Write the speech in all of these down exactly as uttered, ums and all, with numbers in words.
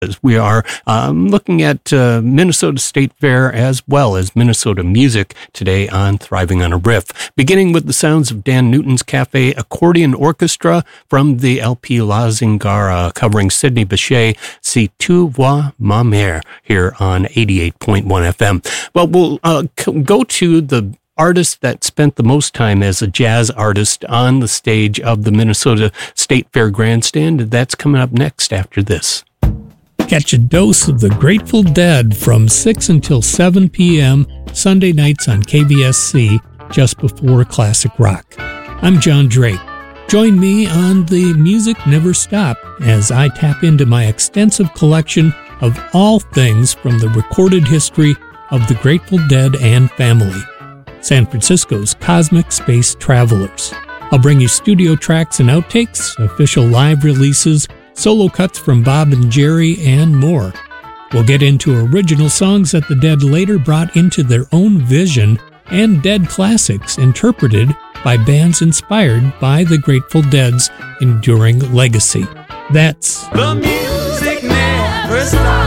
We are um, looking at uh, Minnesota State Fair as well as Minnesota music today on Thriving on a Riff, beginning with the sounds of Dan Newton's Cafe Accordion Orchestra from the L P La Zingara, covering Sidney Bechet, Si Tu Vois Ma Mère, here on eighty-eight point one F M. Well, we'll uh, go to the artist that spent the most time as a jazz artist on the stage of the Minnesota State Fair Grandstand. That's coming up next after this. Catch a dose of the Grateful Dead from six until seven p.m. Sunday nights on K V S C, just before classic rock. I'm John Drake. Join me on The Music Never Stop as I tap into my extensive collection of all things from the recorded history of the Grateful Dead and family, San Francisco's Cosmic Space Travelers. I'll bring you studio tracks and outtakes, official live releases, solo cuts from Bob and Jerry, and more. We'll get into original songs that the Dead later brought into their own vision and Dead classics interpreted by bands inspired by the Grateful Dead's enduring legacy. That's The Music Never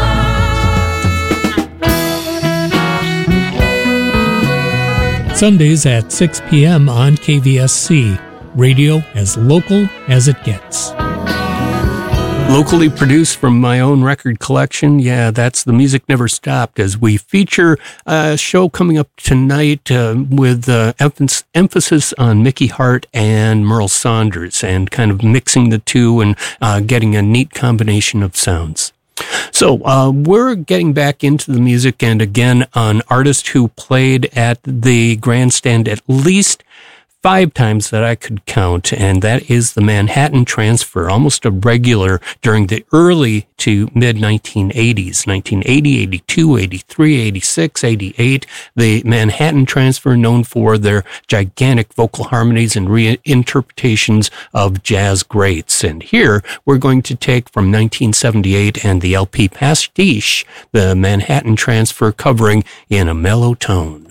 Stops. Sundays at six p.m. on K V S C. Radio as local as it gets. Locally produced from my own record collection. Yeah, that's The Music Never Stopped, as we feature a show coming up tonight uh, with uh, emphasis on Mickey Hart and Merle Saunders, and kind of mixing the two and uh, getting a neat combination of sounds. So uh, we're getting back into the music, and again, an artist who played at the Grandstand at least five times that I could count, and that is the Manhattan Transfer, almost a regular during the early to mid nineteen eighties, nineteen eighty, eighty-two, eighty-three, eighty-six, eighty-eight. The Manhattan Transfer, known for their gigantic vocal harmonies and reinterpretations of jazz greats. And here we're going to take from nineteen seventy-eight and the L P Pastiche, the Manhattan Transfer, covering In a Mellow Tone.